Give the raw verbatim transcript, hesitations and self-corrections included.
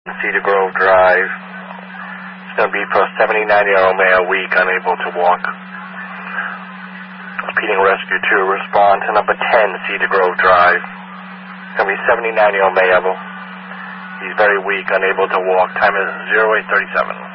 Cedar Grove Drive. It's going to be for a seventy-nine-year-old male, weak, unable to walk. Repeating rescue two, respond to number ten, Cedar Grove Drive. It's going to be seventy-nine-year-old male. He's very weak, unable to walk. Time is zero eight thirty-seven.